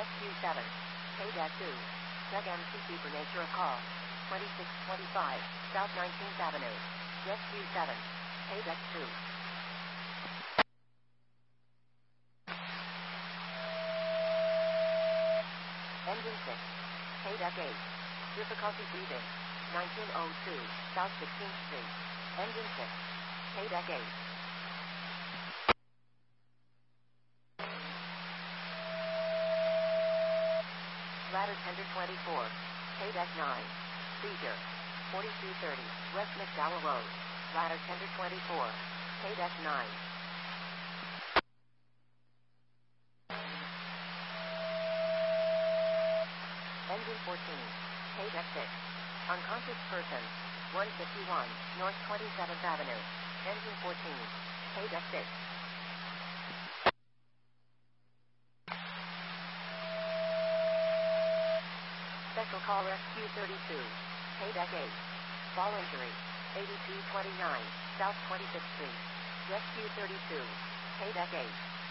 Rescue 7. Paydeck 2. Check MCC for nature of call. 2625 South 19th Avenue. Rescue 7. Paydeck 2. Engine 6. Paydeck 8. Difficulty breathing. 1902 South 16th Street. Engine 6. Paydeck 8. Ladder Tender 24. Paydeck 9. Seizure. 4230 West McDowell Road. Ladder Tender 24. Paydeck 9. Engine 14. Paydeck 6. Unconscious person. 151 North 27th Avenue. Engine 14. Paydeck 6. Special Call Rescue 32. Paydeck 8. Fall injury. 8229 South 26th Street. Rescue 32. Paydeck 8.